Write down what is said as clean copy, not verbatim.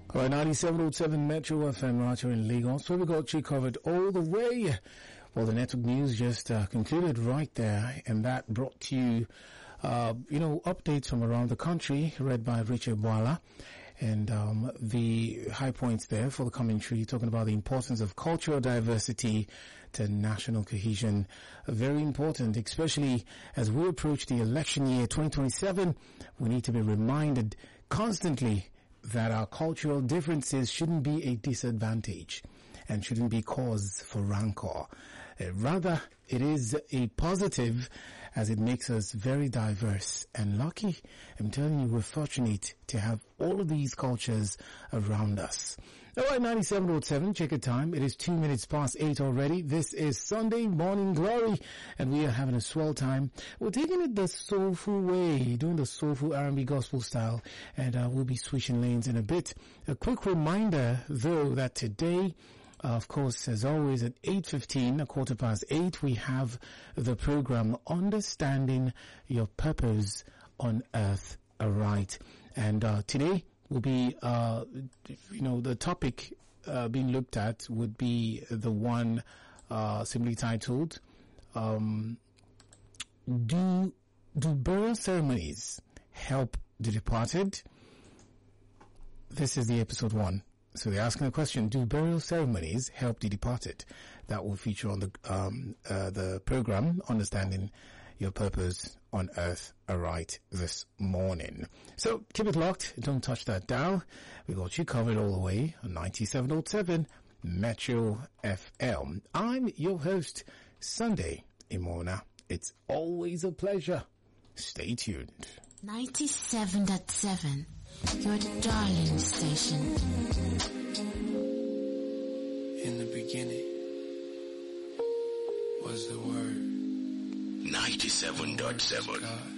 All right, 97.7 Metro FM right here in Lagos, where we got you covered all the way. Well, the network news just concluded right there, and that brought to you, updates from around the country, read by Richard Boala. And the high points there for the commentary, talking about the importance of cultural diversity to national cohesion. Very important, especially as we approach the election year 2027. We need to be reminded constantly that our cultural differences shouldn't be a disadvantage and shouldn't be cause for rancor. Rather, it is a positive as it makes us very diverse and lucky. I'm telling you, we're fortunate to have all of these cultures around us. All right, 97.7, check your time. It is 2 minutes past 8 already. This is Sunday Morning Glory, and we are having a swell time. We're taking it the soulful way, doing the soulful R&B gospel style, and we'll be switching lanes in a bit. A quick reminder, though, that today, of course, as always, at 8:15, 8:15, we have the program Understanding Your Purpose on Earth Aright. And today will be, the topic being looked at would be the one simply titled, Do burial ceremonies help the departed? This is the episode 1. So they're asking the question, do burial ceremonies help the departed? That will feature on the program, Understanding Your Purpose on Earth Aright, this morning. So keep it locked. Don't touch that dial. We got you covered all the way on 97.7 Metro FM. I'm your host, Sunday Imona. It's always a pleasure. Stay tuned. 97.7, your darling station. In the beginning was the Word. 97.7